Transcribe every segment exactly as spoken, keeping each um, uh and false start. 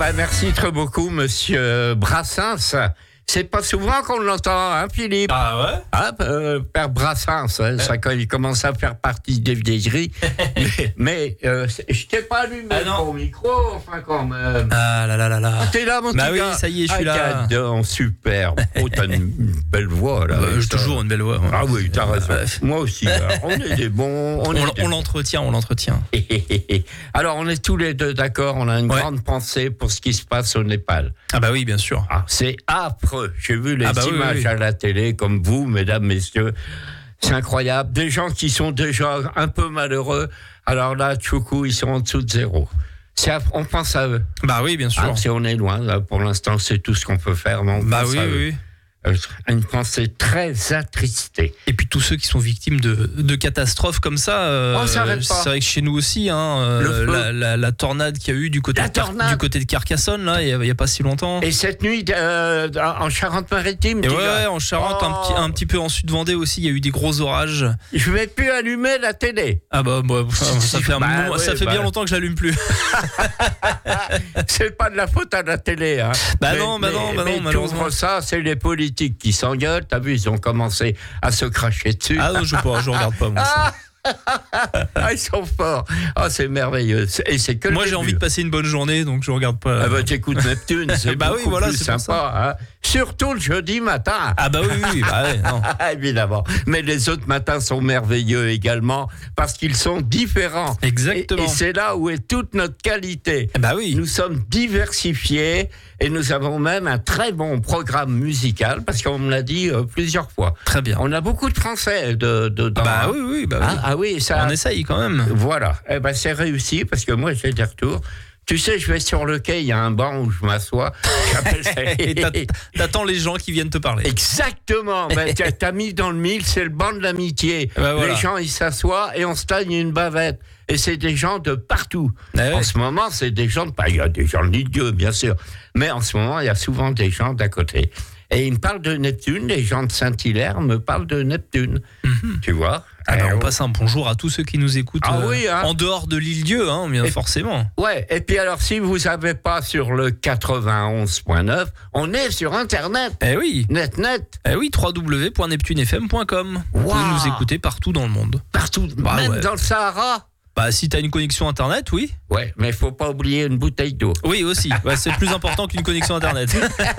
ben merci très beaucoup, monsieur Brassens. C'est pas souvent qu'on l'entend, hein, Philippe? Ah ouais? Ah, euh, Père Brassens, hein, ça, quand il commence à faire partie des vieilleries. mais mais euh, je t'ai pas allumé ah ton micro, enfin quand même. Ah là là là là. Ah, t'es là, mon Bah petit oui, gars. ça y est, je suis ah, là. Cadon, super. Oh, t'as une, une belle voix, là. Bah, j'ai toujours une belle voix. Ouais. Ah oui, t'as raison. Euh, Moi aussi, là. On est des bons. On, On, est des on l'entretient, on l'entretient. Alors, on est tous les deux d'accord, on a une Ouais. grande pensée pour ce qui se passe au Népal. Ah bah oui, bien sûr. Ah, c'est affreux. J'ai vu les Ah bah oui, images oui, oui. à la télé, comme vous, mesdames, messieurs. C'est incroyable. Des gens qui sont déjà un peu malheureux. Alors là, Tchoukou, ils sont en dessous de zéro. C'est aff- on pense à eux. Bah oui, bien sûr. Ah, si on est loin, là, pour l'instant, c'est tout ce qu'on peut faire. Mais on bah pense oui, à eux. oui. Euh, Une pensée très attristée. Et puis tous ceux qui sont victimes de, de catastrophes comme ça, euh, On s'arrête pas. c'est vrai que chez nous aussi, hein, euh, Le feu. la, la, la tornade qu'il y a eu du côté, La de, Car- tornade. du côté de Carcassonne, là, il n'y a, a pas si longtemps. Et cette nuit, euh, en Charente-Maritime, Et tu ouais, vas- ouais, en Charente, Oh. un, petit, un petit peu en Sud-Vendée aussi, il y a eu des gros orages. je vais plus allumer la télé. Ah bah, bah, ça, ça fait, un Bah moment- ouais, ça fait bah. bien longtemps que je l'allume plus. C'est pas de la faute à la télé. Hein. Bah mais, non, bah mais, non, bah non, mais malheureusement. tout ça, c'est les politiques qui s'engueulent. T'as vu, ils ont commencé à se cracher dessus. Ah non, je ne regarde pas. Moi, ça. Ah, ils sont forts. Ah, c'est merveilleux. C'est- Et c'est que le Moi, j'ai début. envie de passer une bonne journée, donc je regarde pas. Ah bah t'écoutes Neptune, c'est Bah oui, beaucoup voilà, plus c'est pour sympa. Hein. Surtout le jeudi matin. Ah bah oui, oui, oui, bah ouais, non. Évidemment. Mais les autres matins sont merveilleux également parce qu'ils sont différents. Exactement. Et, et c'est là où est toute notre qualité. Eh bah oui. Nous sommes diversifiés et nous avons même un très bon programme musical parce qu'on me l'a dit euh, plusieurs fois. Très bien. On a beaucoup de Français de, de, dans, Bah oui, oui, bah oui. Ah, ah oui, ça. On essaye quand même. Voilà. Eh ben, c'est réussi parce que moi, j'ai des retours. Tu sais, je vais sur le quai, il y a un banc où je m'assois. J'appelle ça- Et t'att- t'attends les gens qui viennent te parler. Exactement. Ben, t'as, t'as mis dans le mille, c'est le banc de l'amitié. Ben voilà. Les gens, ils s'assoient et on se taille une bavette. Et c'est des gens de partout. Ah ouais. En ce moment, c'est des gens de... Il y a des gens de Dieu, bien sûr. Mais en ce moment, il y a souvent des gens d'à côté. Et ils me parlent de Neptune. Les gens de Saint-Hilaire me parlent de Neptune. Mhm. Tu vois? Ah bah, Eh, on passe un bonjour à tous ceux qui nous écoutent Ah euh, oui, hein. en dehors de l'île-dieu, hein, bien Et- forcément. Ouais, et puis alors, si vous n'avez pas sur le quatre-vingt-onze point neuf, on est sur Internet. Eh oui, Net, net, eh oui, w w w point neptune f m point com. Vous pouvez Wow. nous écouter partout dans le monde. partout, Bah même ouais. dans le Sahara. Bah si t'as une connexion internet, oui. Ouais, mais il faut pas oublier une bouteille d'eau. Oui aussi, ouais, c'est plus important qu'une connexion internet.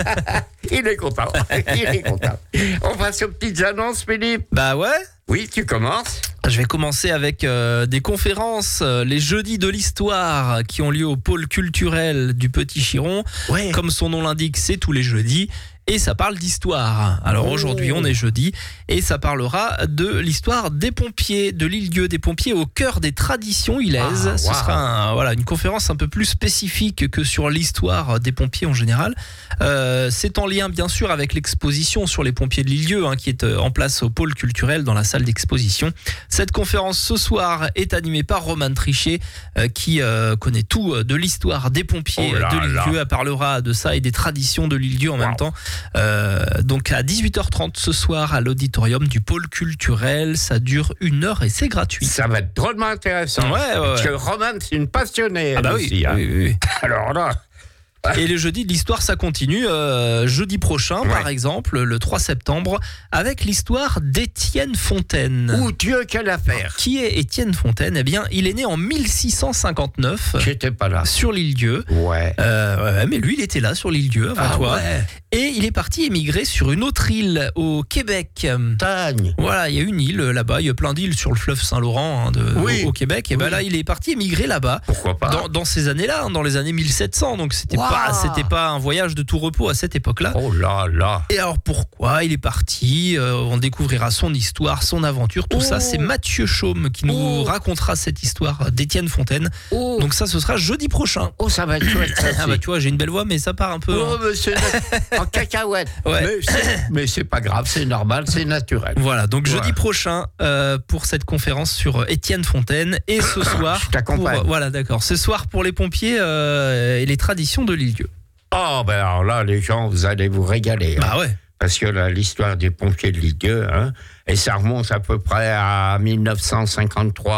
Il est content, il est content. On passe aux petites annonces, Philippe. Bah ouais. Oui, tu commences. Je vais commencer avec euh, des conférences, euh, les jeudis de l'histoire qui ont lieu au pôle culturel du Petit Chiron. Ouais. Comme son nom l'indique, c'est tous les jeudis. Et ça parle d'histoire. Alors Oh. aujourd'hui, on est jeudi et ça parlera de l'histoire des pompiers, de l'île-dieu des pompiers au cœur des traditions ilaises. Ah, Ce wow. sera un- voilà, une conférence un peu plus spécifique que sur l'histoire des pompiers en général. Euh, c'est en lien bien sûr avec l'exposition sur les pompiers de l'île-dieu hein, qui est euh, en place au pôle culturel dans la salle d'exposition. Cette conférence ce soir est animée par Roman Trichet euh, qui euh, connaît tout euh, de l'histoire des pompiers Oh là de l'île-dieu. là. Elle parlera de ça et des traditions de l'île-dieu en Wow. même temps. Euh, donc à dix-huit heures trente ce soir à l'auditorium du pôle culturel. Ça dure une heure et c'est gratuit. Ça va être drôlement intéressant. Ouais, ouais, Parce ouais. que Romane, c'est une passionnée. Ah bah elle oui, aussi, hein. oui, oui, oui. Alors là, Et le jeudi de l'histoire, ça continue. Euh, jeudi prochain, Ouais. par exemple, le trois septembre, avec l'histoire d'Étienne Fontaine. oh Dieu, quelle affaire. Qui est Étienne Fontaine? Eh bien, il est né en mille six cent cinquante-neuf J'étais pas là. sur l'île-dieu. Ouais. Euh, ouais, mais lui, il était là sur l'île-dieu avant Ah toi. ouais. Et il est parti émigrer sur une autre île au Québec. Montagne. Voilà, il y a une île là-bas, il y a plein d'îles sur le fleuve Saint-Laurent hein, de, Oui. au, au Québec. Et ben Oui. là, il est parti émigrer là-bas. Pourquoi pas? Dans, dans ces années-là, hein, dans les années mille sept cents, donc c'était Wow. pas, c'était pas un voyage de tout repos à cette époque-là. Oh là là. Et alors pourquoi il est parti euh, On découvrira son histoire, son aventure, tout Oh. ça. C'est Mathieu Chaume qui nous Oh. racontera cette histoire d'Étienne Fontaine. Oh, Donc ça, ce sera jeudi prochain. oh ça va être chouette. Ça, Ah bah c'est- tu vois, j'ai une belle voix, mais ça part un peu. Oh, mais c'est en cacahuète. Ouais. Mais, c'est, mais c'est pas grave, c'est normal, c'est naturel. Voilà, donc jeudi Ouais. prochain euh, pour cette conférence sur euh, Étienne Fontaine et ce soir Je t'accompagne. pour, voilà d'accord, ce soir pour les pompiers euh, et les traditions de l'île-dieu. Oh, ben alors là, les gens, vous allez vous régaler. hein. Bah ouais. Parce que là, l'histoire des pompiers de l'île-dieu, hein, et ça remonte à peu près à mille neuf cent cinquante-trois,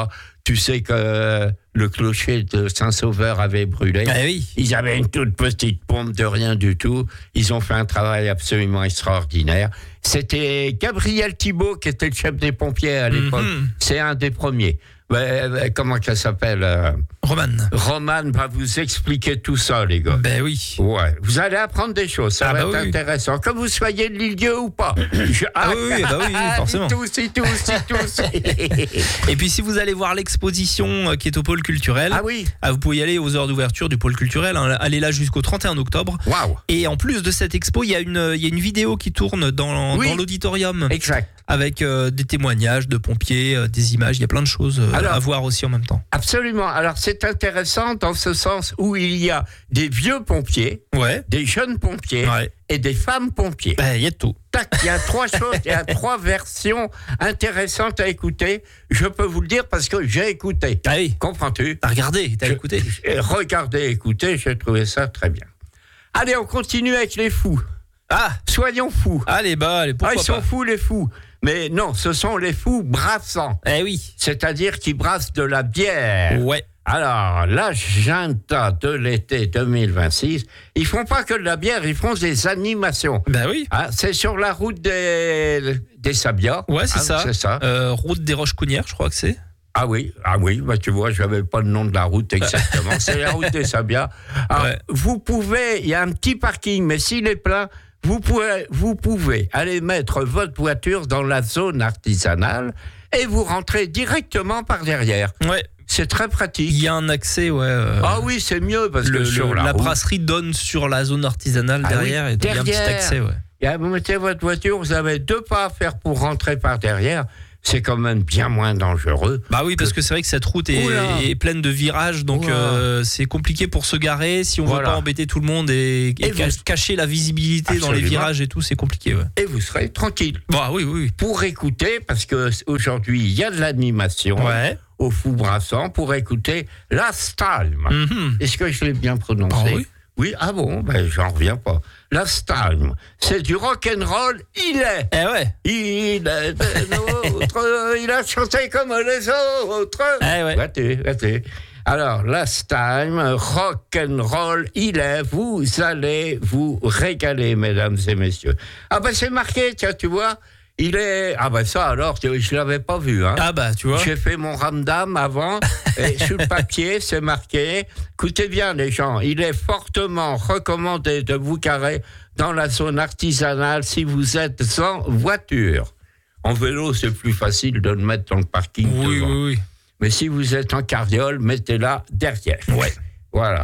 Tu sais que le clocher de Saint-Sauveur avait brûlé. Ah oui. Ils avaient une toute petite pompe de rien du tout. Ils ont fait un travail absolument extraordinaire. C'était Gabriel Thibault qui était le chef des pompiers à l'époque. Mm-hmm. C'est un des premiers. Euh, comment qu'elle s'appelle euh, Roman. Roman va vous expliquer tout ça, les gars. Ben oui. Ouais. Vous allez apprendre des choses. Ça ah va bah être oui. intéressant. Que vous soyez de l'Île-Dieu ou pas. Je... Ah oui, oui, bah oui, oui forcément. Tous, c'est tous, c'est tous. Et puis si vous allez voir l'exposition qui est au pôle culturel, ah oui. ah, vous pouvez y aller aux heures d'ouverture du pôle culturel. Hein, allez là jusqu'au trente et un octobre. Waouh. Et en plus de cette expo, il y a une, il y a une vidéo qui tourne dans, oui. dans l'auditorium. Exact. Avec euh, des témoignages de pompiers, euh, des images, il y a plein de choses euh, Alors, à voir aussi en même temps. Absolument. Alors c'est intéressant dans ce sens où il y a des vieux pompiers, ouais. des jeunes pompiers ouais. et des femmes pompiers. Ben, il y a de tout. Tac, il y a trois choses, il y a trois versions intéressantes à écouter. Je peux vous le dire parce que j'ai écouté. Ah oui. Comprends-tu? T'as regardé, t'as je, écouté. Regardé, écouté, j'ai trouvé ça très bien. Allez, on continue avec les fous. Ah, soyons fous. Allez, bah, allez, pourquoi ah, ils sont pas. fous, les fous. Mais non, ce sont les fous brassants. Eh oui. C'est-à-dire qui brassent de la bière. Ouais. Alors, l'agenda de l'été deux mille vingt-six, ils font pas que de la bière, ils font des animations. Ben oui. Ah, c'est sur la route des, des Sabias. Ouais, c'est ah, ça. C'est ça. Euh, route des Roches-Counières, je crois que c'est. Ah oui, ah oui, bah tu vois, je n'avais pas le nom de la route exactement. C'est la route des Sabias. Alors, ouais. Vous pouvez, il y a un petit parking, mais s'il est plein, vous pouvez, vous pouvez aller mettre votre voiture dans la zone artisanale et vous rentrez directement par derrière. Ouais. C'est très pratique. Il y a un accès, ouais. Euh, ah oui, c'est mieux parce le, que sur le, la, la route, brasserie donne sur la zone artisanale ah derrière oui, et derrière, il y a un petit accès, ouais. Et vous mettez votre voiture, vous avez deux pas à faire pour rentrer par derrière. C'est quand même bien moins dangereux. Bah oui, parce que, que c'est vrai que cette route est, est pleine de virages, donc euh, c'est compliqué pour se garer. Si on voilà. veut pas embêter tout le monde et, et, et vous... cacher la visibilité Absolument. Dans les virages et tout, c'est compliqué. Ouais. Et vous serez tranquille. Bah oui, oui. Pour écouter, parce que aujourd'hui il y a de l'animation. Ouais. Au Fou Brassant pour écouter La Stalm. Mm-hmm. Est-ce que je l'ai bien prononcé? Ah oui. Oui, ah bon, ben j'en reviens pas. La Stalm, c'est du rock'n'roll, il est. Eh ouais. Il est des nôtres, il a chanté comme les autres. Eh ouais. Vas-tu, vas-tu. Alors, La Stalm, rock'n'roll, il est. Vous allez vous régaler, mesdames et messieurs. Ah ben c'est marqué, tiens, tu vois. Il est... Ah ben ça alors, je ne l'avais pas vu. Hein. Ah bah tu vois. J'ai fait mon ramdam avant, et sur le papier, c'est marqué. Écoutez bien les gens, il est fortement recommandé de vous garer dans la zone artisanale si vous êtes en voiture. En vélo, c'est plus facile de le mettre dans le parking. Oui, devant. oui, oui. Mais si vous êtes en carriole, mettez-la derrière. Ouais. Voilà.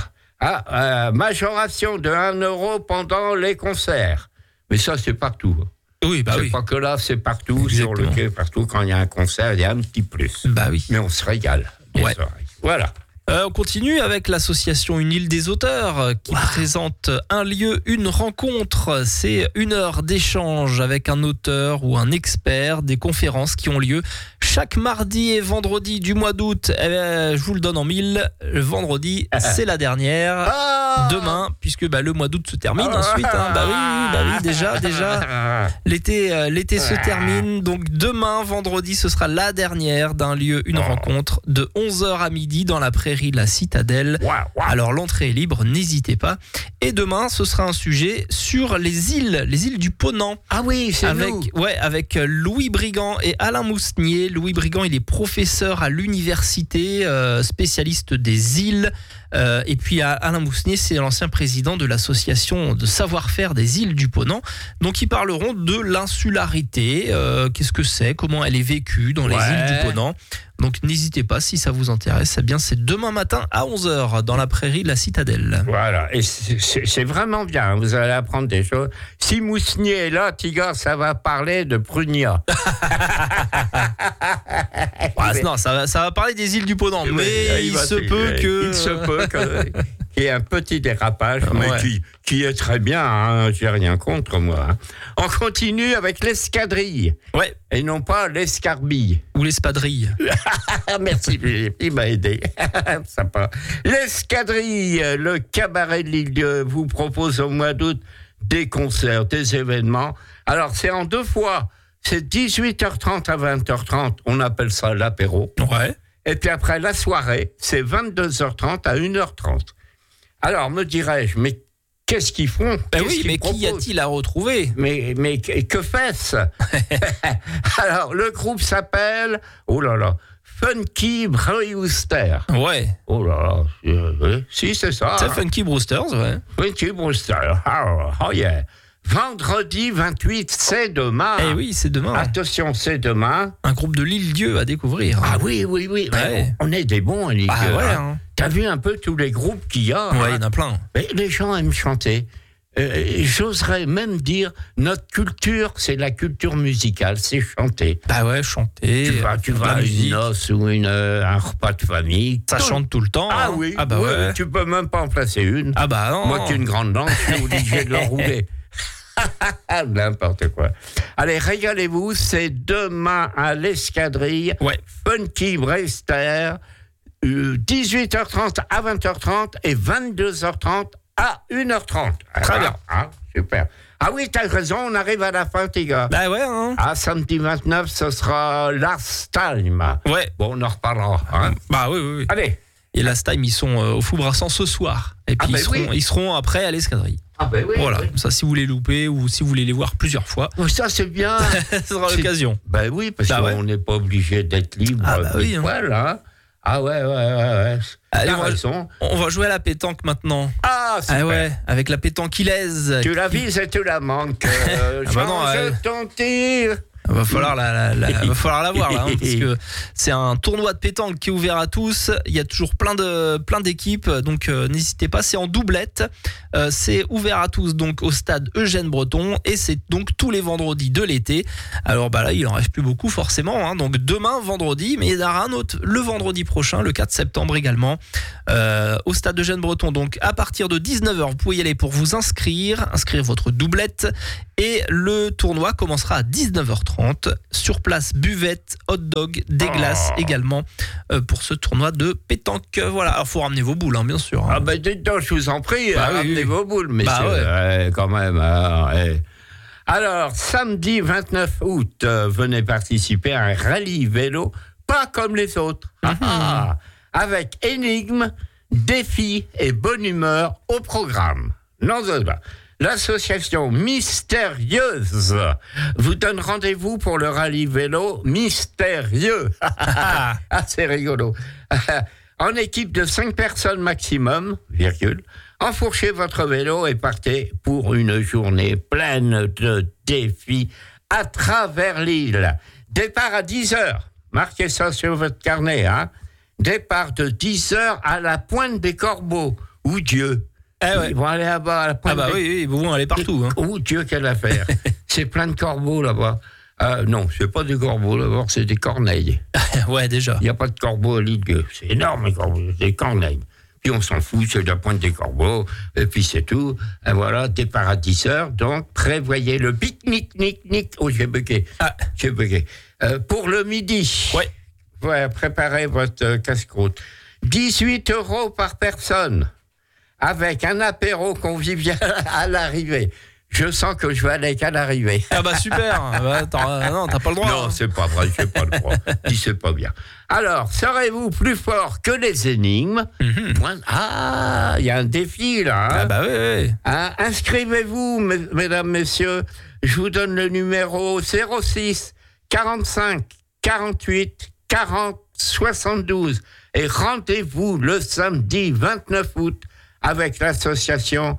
Ah, euh, majoration de un euro pendant les concerts. Mais ça, c'est partout. Oui, bah c'est oui. pas que là, c'est partout, Exactement. Sur le quai, partout, quand il y a un concert, il y a un petit plus. Bah oui. Mais on se régale. Ouais. Voilà. Euh, on continue avec l'association Une île des auteurs qui wow. présente un lieu, une rencontre. C'est une heure d'échange avec un auteur ou un expert, des conférences qui ont lieu chaque mardi et vendredi du mois d'août. Eh bien, je vous le donne en mille. Le vendredi, c'est la dernière. Ah Demain, puisque bah, le mois d'août se termine ah ensuite. Hein. Bah oui, bah oui, déjà, déjà. L'été, euh, l'été se termine. Donc demain, vendredi, ce sera la dernière d'un lieu, une oh. rencontre de onze heures à midi dans la prairie de la Citadelle. Wow, wow. Alors l'entrée est libre, n'hésitez pas. Et demain, ce sera un sujet sur les îles, les îles du Ponant. Ah oui, c'est avec, nous. Ouais, avec Louis Brigand et Alain Mousnier. Louis Brigand, il est professeur à l'université, euh, spécialiste des îles. Euh, et puis Alain Mousnier, c'est l'ancien président de l'association de savoir-faire des îles du Ponant. Donc ils parleront de l'insularité, euh, qu'est-ce que c'est, comment elle est vécue dans les ouais. îles du Ponant. Donc n'hésitez pas si ça vous intéresse. Eh bien, c'est demain matin à onze heures dans la prairie de la Citadelle. Voilà, et c'est, c'est, c'est vraiment bien. Vous allez apprendre des choses. Si Mousnier est là, Tigard, ça va parler de Prunia. ouais, non, ça va, ça va parler des îles du Ponant, mais, mais il, il se peut que... Il se peut que... qu'il y ait un petit dérapage, mais ouais. qui, qui est très bien, hein, j'ai rien contre moi. Hein. On continue avec l'escadrille, ouais. et non pas l'escarbille. Ou l'espadrille. Merci, il m'a aidé. Sympa. L'escadrille, le cabaret de l'île vous propose au mois d'août des concerts, des événements. Alors, c'est en deux fois. C'est dix-huit heures trente à vingt heures trente. On appelle ça l'apéro. Ouais. Et puis après, la soirée, c'est vingt-deux heures trente à une heure trente. Alors, me dirais-je, mais qu'est-ce qu'ils font? Ben Qu'est-ce oui, qu'ils mais proposent? qui a-t-il à retrouver? Mais, mais que que fait-ce? Alors, le groupe s'appelle, oh là là, Funky Brewster. Ouais. Oh là là, euh, oui, si, c'est ça. C'est hein. Funky Brewsters, ouais. Funky Brewster. Oh, oh yeah. Vendredi vingt-huit, c'est demain. Eh oui, c'est demain. Attention, c'est demain. Un groupe de l'Île-Dieu à découvrir. Ah oui, oui, oui. Ouais. On est des bons, les Ah gars, ouais, hein. hein. T'as vu un peu tous les groupes qu'il y a? Ouais, il hein. y en a plein. Mais les gens aiment chanter. Euh, j'oserais même dire, notre culture, c'est la culture musicale, c'est chanter. Bah ouais, chanter. Tu vas, tu de la vas à une musique. noce ou une, euh, un repas de famille. Ça tout- chante tout le temps. Ah hein. oui, Ah bah oui, ouais. tu peux même pas en placer une. Ah bah non. Moi qui ai une grande langue, je suis obligé de l'enrouler. N'importe quoi. Allez, régalez-vous, c'est demain à l'Escadrille. Ouais. Funky Brewster, euh, dix-huit heures trente à vingt heures trente et vingt-deux heures trente à une heure trente. Très Voilà. bien. Ah, super. Ah oui, t'as raison, on arrive à la fin, les gars. Bah ouais, hein. Ah, samedi vingt-neuf, ce sera Last Time. Ouais. Bon, on en reparlera. Hein. Bah oui, oui, oui. Allez. Et Last Time, ils sont euh, au Fou-Brassan ce soir. Et puis Ah bah ils, seront, oui. ils seront après à l'Escadrille. Ah ben oui. Voilà, oui. comme ça, si vous voulez louper ou si vous voulez les voir plusieurs fois, Oh, ça, c'est bien. ça sera C'est- l'occasion. Ben oui, parce Ah qu'on ouais. n'est pas obligé d'être libre. Ah bah oui, hein. Voilà. Ah ouais, ouais, ouais, ouais. Allez, T'as on va- raison. On va jouer à la pétanque maintenant. Ah, super. Ah ouais, avec la pétanquilaise. Tu la vises et tu la manques. Euh, Ah bah non, change euh, ton tir. Il va falloir la, la, la- va falloir la voir là, hein, parce que c'est un tournoi de pétanque qui est ouvert à tous. Il y a toujours plein de plein d'équipes, donc euh, n'hésitez pas. C'est en doublette. Euh, c'est ouvert à tous, donc au stade Eugène Breton, et c'est donc tous les vendredis de l'été. Alors bah là, il en reste plus beaucoup forcément. Hein, donc demain vendredi, mais il y en aura un autre le vendredi prochain, le quatre septembre également, euh, au stade Eugène Breton. Donc à partir de dix-neuf heures, vous pouvez y aller pour vous inscrire, inscrire votre doublette. Et le tournoi commencera à dix-neuf heures trente. Sur place, buvette, hot dog, des glaces Oh. également euh, pour ce tournoi de pétanque. Voilà, alors faut ramener vos boules, hein, bien sûr. hein. Ah ben dites donc, je vous en prie, Bah oui, ramenez oui. vos boules, messieurs. Bah ouais. Ouais, quand même. hein, ouais. Alors, samedi vingt-neuf août, euh, venez participer à un rallye vélo, pas comme les autres. Ah, ah. Avec énigmes, défis et bonne humeur au programme. Non, non, non. L'association Mystérieuse vous donne rendez-vous pour le rallye vélo mystérieux. Ah, c'est rigolo. En équipe de cinq personnes maximum, virgule, enfourchez votre vélo et partez pour une journée pleine de défis à travers l'île. Départ à dix heures. Marquez ça sur votre carnet, hein. Départ de dix heures à la Pointe des Corbeaux. Ou Dieu. Eh ouais. Ils vont aller là-bas à la Pointe Ah bah des oui, oui, ils vont aller partout. Hein. Oh Dieu, quelle affaire. C'est plein de corbeaux là-bas. Euh, non, c'est pas des corbeaux là-bas, c'est des corneilles. Ouais, déjà. Il n'y a pas de corbeaux à l'île. C'est énorme, les corbeaux, c'est des corneilles. Puis on s'en fout, c'est de la Pointe des Corbeaux, et puis c'est tout. Et voilà, départ à dix heures, donc prévoyez le pique-nique, nique, nique. Oh, j'ai bugué. Ah. J'ai bugué. Euh, pour le midi, Ouais. ouais, préparez votre euh, casse-croûte. dix-huit euros par personne, avec un apéro convivial à l'arrivée. Je sens que je vais aller qu'à l'arrivée. Ah bah super. Bah, t'as, non, t'as pas le droit. Non, hein. c'est pas vrai, j'ai pas le droit. Dis, c'est pas bien. Alors, serez-vous plus fort que les énigmes? Mhm. Point- Ah, il y a un défi là. hein. Ah bah oui, oui. Hein, inscrivez-vous, mes- mesdames, messieurs. Je vous donne le numéro zéro six quarante-cinq quarante-huit quarante soixante-douze et rendez-vous le samedi vingt-neuf août avec l'association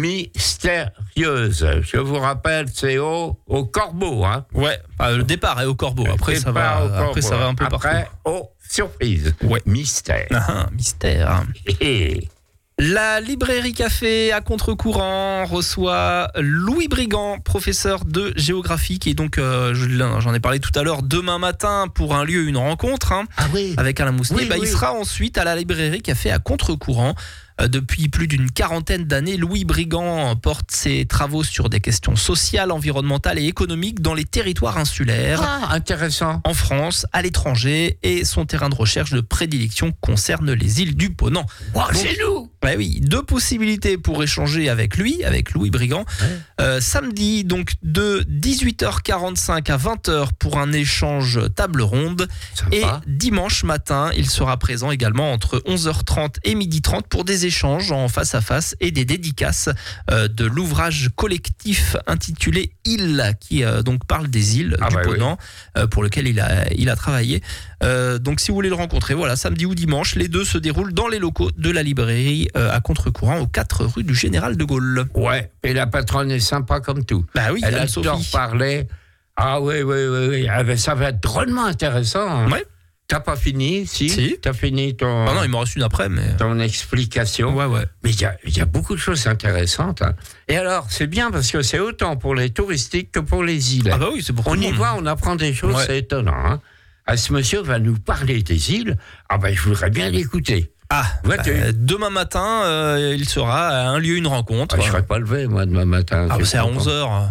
Mystérieuse. Je vous rappelle, c'est au, au Corbeau. Hein. Ouais, ah, le départ est au Corbeau. Après, ça va, Départ au après Corbeau. ça va un peu Après, partout. aux surprises. Ouais. Mystère. Ah, mystère. Et La librairie Café à contre-courant reçoit Louis Brigand, professeur de géographie, qui est donc, euh, je- j'en ai parlé tout à l'heure, demain matin pour un lieu, une rencontre, hein, ah oui. avec Alain Mousselet. Oui, Bah, oui. Il sera ensuite à la librairie Café à contre-courant Depuis plus d'une quarantaine d'années, Louis Brigand porte ses travaux sur des questions sociales, environnementales et économiques dans les territoires insulaires. Ah, intéressant. En France, à l'étranger, et son terrain de recherche de prédilection concerne les îles du Ponant. Wow, c'est nous. Bah oui, deux possibilités pour échanger avec lui, avec Louis Brigand. Ouais. Euh, samedi, donc de dix-huit heures quarante-cinq à vingt heures pour un échange table ronde. Sympa. Et dimanche matin, il sera présent également entre onze heures trente et midi trente pour des échanges en face à face et des dédicaces euh, de l'ouvrage collectif intitulé Îles, qui euh, donc parle des îles ah du bah Ponant, oui. euh, pour lequel il a, il a travaillé. Euh, donc si vous voulez le rencontrer, voilà, samedi ou dimanche, les deux se déroulent dans les locaux de la librairie euh, à contre-courant aux quatre rue du Général de Gaulle. Ouais, et la patronne est sympa comme tout. Bah oui, elle Anne-Sophie. adore parler. Ah oui, oui, oui, oui. Ah ben, ça va être drôlement intéressant. Hein. Ouais. T'as pas fini, si, si. T'as fini ton... Ah non, il m'en reste une après, mais... ton explication. Ouais, ouais. Mais il y a, y a beaucoup de choses intéressantes. Hein. Et alors, c'est bien parce que c'est autant pour les touristiques que pour les îles. Ah bah oui, c'est pour tout On le y monde. va, on apprend des choses, Ouais. c'est étonnant. Hein. Ah, ce monsieur va nous parler des îles. Ah ben, je voudrais bien l'écouter. Ah, Ouais, bah, tu- demain matin, euh, il sera à un lieu, une rencontre. Ah, je ne serais pas levé, moi, demain matin. Ah, bah, Je c'est à comprends. onze heures.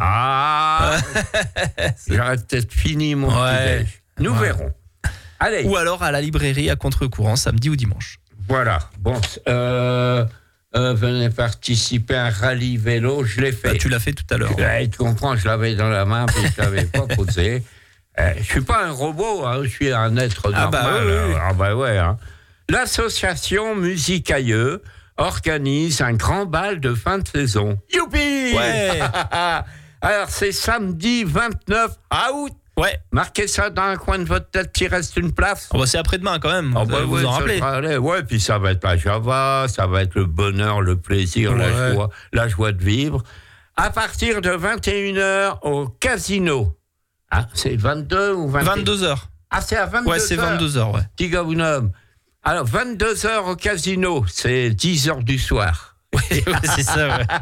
Ah J'aurais peut-être fini mon Ouais. petit-déj. Nous Ouais. verrons. Allez, Ou alors à la librairie à contre-courant, samedi ou dimanche. voilà. Bon, euh, euh, venez participer à un rallye vélo, je l'ai fait. Bah, tu l'as fait tout à l'heure. Ouais, tu comprends, je l'avais dans la main, puis je ne l'avais pas posé. Euh, je ne suis pas un robot, hein, je suis un être Ah normal. bah oui, oui, oui. Ah bah ouais. Hein. L'association Musique Aïeux organise un grand bal de fin de saison. Youpi Ouais. Alors, c'est samedi vingt-neuf août. Ouais. Marquez ça dans un coin de votre tête, qu'il reste une place. Oh, bah, c'est après-demain quand même. Ah vous bah vous ouais, en ça rappelez. sera allé. Ouais, puis ça va être la java, ça va être le bonheur, le plaisir, la Ouais. joie, la joie de vivre. À partir de vingt et une heures au casino. Ah, c'est vingt-deux ou vingt et un vingt-deux heures. Ah, c'est à vingt-deux heures. Ouais, c'est vingt-deux heures, ouais. Petit gars, vous nomme. Alors, vingt-deux heures au casino, c'est dix heures du soir. Ouais, c'est ça, ouais.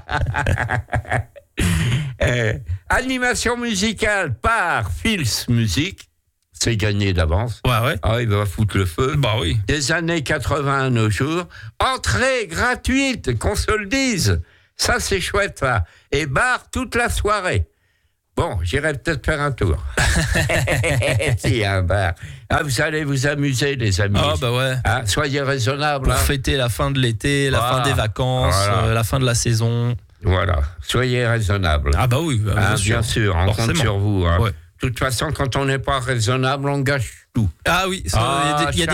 Euh, animation musicale par Fils Musique. C'est gagné d'avance. Ouais, ouais. Ah, il va foutre le feu. Bah oui. Des années quatre-vingts à nos jours. Entrée gratuite, qu'on se le dise. Ça, c'est chouette, ça. Et bar toute la soirée. Bon, j'irai peut-être faire un tour. S'il y a un bar. Ah, vous allez vous amuser, les amis. Ah bah ouais. Ah, soyez raisonnables. Pour hein. fêter la fin de l'été, la Voilà. fin des vacances, Voilà. euh, la fin de la saison. Voilà, soyez raisonnables. Ah bah oui, bah, Ah, bien sûr. bien sûr, on compte Forcément. sur vous. Hein. Ouais. De toute façon, quand on n'est pas raisonnable, on gâche tout. Ah oui, ça, il y a des- il y a des